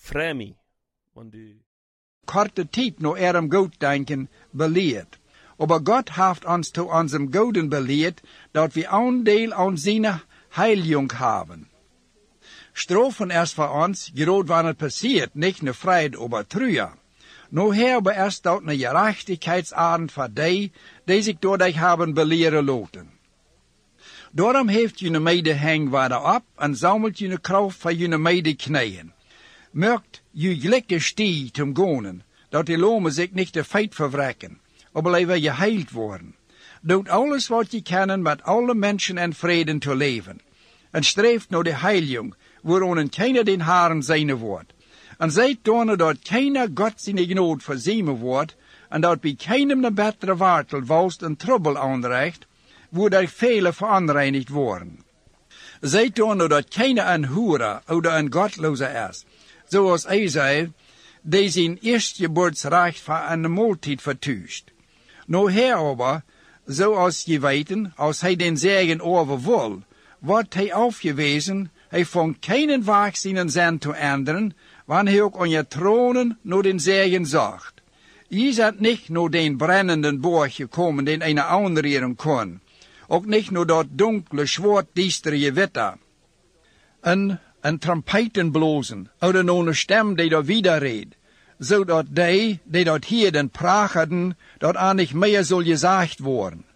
Fremi, want die korte tijd no goeddenken beleerd. Aber Gott heeft ons zu unserem Goden beleerd, dat wir aandeel aan zijn heiliging haben. Strafen erst voor ons, gerade wanneer het passiert, nicht ne Freiheit aber trüher. No hebben erst dat ne gerechtigheitsarend voor die zich door dich haben beleren laten. Daarom heeft je mede hang waarde op en zamelt je kracht voor je mede knieën. Merkt je gelijke stie te gonen, dat die lomen zich niet de feit verwrekken, aber leven geheild worden. Doet alles wat je kan met alle mensen en vreden te leven. En streeft naar de heiliging, waarin keiner den haren zijn wordt. En zijt dan dat keiner God zijn genood verzemen wordt, en dat bij keinem een betere wartel walst en trubbel aanrecht, waar er vele veranreinigd worden. Zijt dan dat keiner een hoera of een godloze is, zoals hij zei, die zijn eerstgeboortsrecht voor een maaltijd vertuist. Nou herover, zoals je weten, als hij den zegen over wil, wordt hij afgewezen, hij vond keinen weg zijn zin te änderen, wanneer hij ook aan je tronen naar den zegen zocht. Je bent niet naar den brennenden borg gekomen, den een aanreren kon, ook niet naar dat donkele, zwart, diestere witte. En een trompeten blozen, uit een stem die daar wieder reed, zodat die dat hier den prachten, dat aan niet meer zal gezegd worden.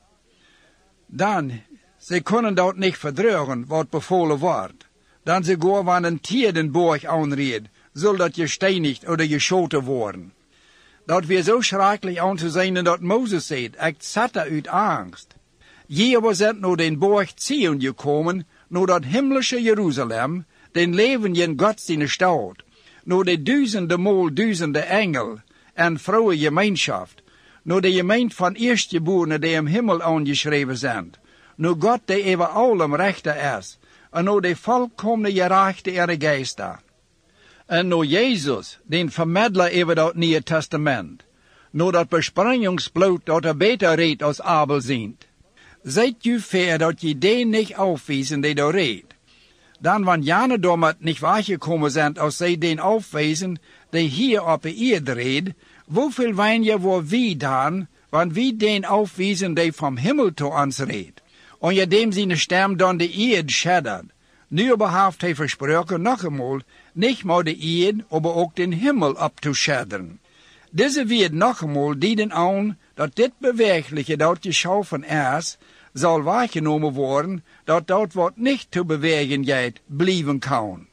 Dan, ze kunnen dat niet verdrugen, wat bevolen wordt. Dan ze gewoon wanneer een tier den borg aanreed, zal dat gesteinigd of geschoten worden. Dat weer zo schrikkelijk aan te zijn dat Mozes zei, ik zette uit angst. Jehovah zijn naar den borg Zion gekomen, naar dat himmlische Jeruzalem, den levenden God zijn stad, naar de duizenden engel en vrouwen gemeenschap, naar de gemeente van eerstgeborenen die im himmel aangeschreven zijn, naar God die over allem rechter is, en naar de volkomene gerechte ere geester. En naar Jezus, den vermiddelaar over dat Nieuwe Testament, naar dat besprengingsbloed dat beter redt als Abel zint. Zijt u ver dat je den niet afwezen die daar redt. Dan wanneer jane domet niet weggekomen zijn als zij den afwezen die hier op de aarde redt, hoeveel weinig voor wie dan, wanneer wie den afwezen die van himmel toe ons redt. En je dem zijn stem dan de aarde scheddert. Nu aber heeft hij versproken nog eenmaal, niet maar de aarde, maar ook den himmel op te schedderen. Deze wird nog eenmaal dienen aan dat dit bewegelijke dat geschaffen is, zal waargenomen worden, dat wat niet te bewegen gaat, blijven kan.